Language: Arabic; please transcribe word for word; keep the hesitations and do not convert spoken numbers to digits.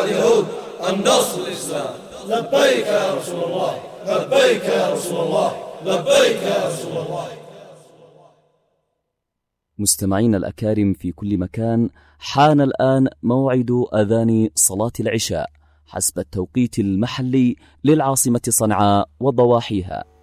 يهود النصر الإسلام. لبيك يا رسول الله، لبيك يا رسول الله، لبيك يا رسول الله. مستمعينا الأكارم في كل مكان، حان الآن موعد أذان صلاة العشاء حسب التوقيت المحلي للعاصمة صنعاء وضواحيها.